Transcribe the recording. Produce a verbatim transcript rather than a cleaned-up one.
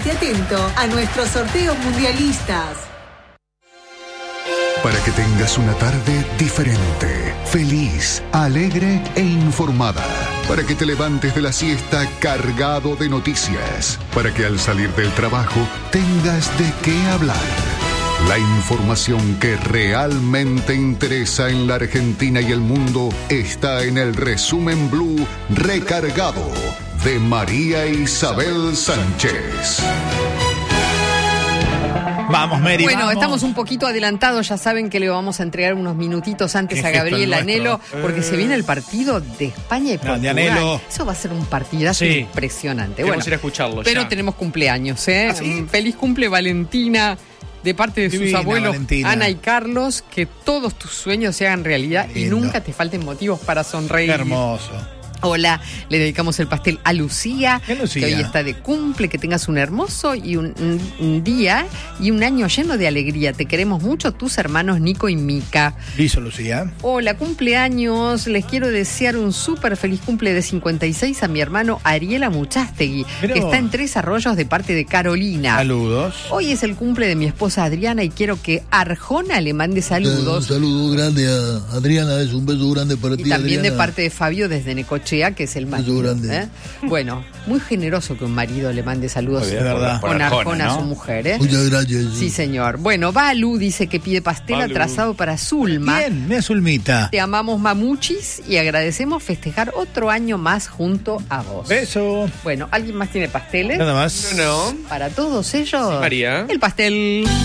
Estate atento a nuestros sorteos mundialistas. Para que tengas una tarde diferente, feliz, alegre e informada. Para que te levantes de la siesta cargado de noticias. Para que al salir del trabajo tengas de qué hablar. La información que realmente interesa en la Argentina y el mundo está en el Resumen Blue Recargado de María Isabel Sánchez. Vamos, Mary, Bueno, vamos. Estamos un poquito adelentados, ya saben que le vamos a entregar unos minutitos antes Qué a Gabriel gesto el Anhelo, nuestro. porque Eh. se viene el partido de España y Grande, Portugal. Anhelo. Eso va a ser un partidazo Sí. impresionante. Queremos Bueno, ir a escucharlo pero ya. tenemos cumpleaños, ¿eh? ¿Ah, sí? Feliz cumple, Valentina, de parte de Divina, sus abuelos Valentina. Ana y Carlos, que todos tus sueños se hagan realidad y Lindo. nunca te falten motivos para sonreír. Qué hermoso. Hola, le dedicamos el pastel a Lucía, ¿Qué Lucía? que hoy está de cumple, que tengas un hermoso y un, un- un día y un año lleno de alegría. Te queremos mucho, tus hermanos Nico y Mica. Listo, Lucía. Hola, cumpleaños. Les quiero desear un súper feliz cumple de cincuenta y seis a mi hermano Ariela Muchastegui, Mirá que vos. está en Tres Arroyos de parte de Carolina. Saludos. Hoy es el cumple de mi esposa Adriana y quiero que Arjona le mande Un saludos. saludo grande a Adriana, es un beso grande para Y ti, también de Adriana. parte de Fabio desde Necochea, que es el marido. grande. ¿eh? Bueno, muy generoso que un marido le mande saludos Muy bien, es verdad. con Por Arjona, Arjona a ¿no? su mujer. ¿eh? Muchas gracias. Sí, señor. Bueno, Balu dice que pide pastel Balu. atrasado para Zulma. Bien, mira, Zulmita. Te amamos, mamuchis, y agradecemos festejar otro año más junto a vos. Beso. Bueno, ¿alguien más tiene pasteles? Nada más. No, no. Para todos ellos, Sí, María. el pastel.